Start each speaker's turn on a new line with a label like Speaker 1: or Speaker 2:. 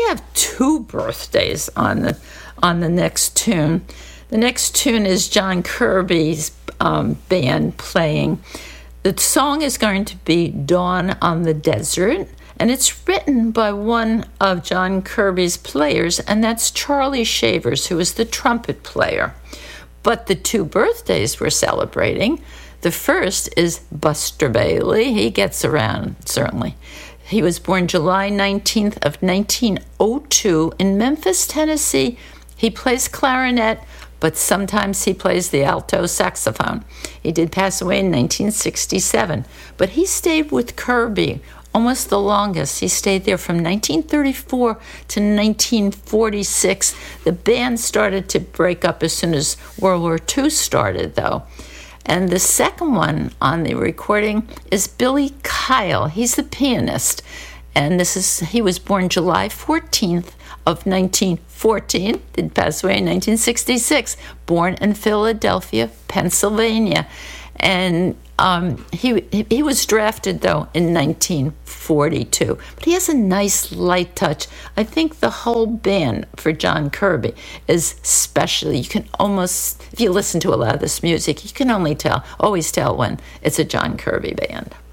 Speaker 1: have two birthdays on the next tune. The next tune is John Kirby's band playing. The song is going to be Dawn on the Desert, and it's written by one of John Kirby's players, and that's Charlie Shavers, who is the trumpet player. But the two birthdays we're celebrating, the first is Buster Bailey. He gets around, certainly. He was born July 19th of 1902 in Memphis, Tennessee. He plays clarinet, but sometimes he plays the alto saxophone. He did pass away in 1967, but he stayed with Kirby almost the longest. He stayed there from 1934 to 1946. The band started to break up as soon as World War II started, though. And the second one on the recording is Billy Kyle. He's the pianist. And he was born July 14th of 1914, did pass away in 1966, born in Philadelphia, Pennsylvania. And he was drafted, though, in 1942. But he has a nice light touch. I think the whole band for John Kirby is special. You can almost, if you listen to a lot of this music, you can always tell when it's a John Kirby band.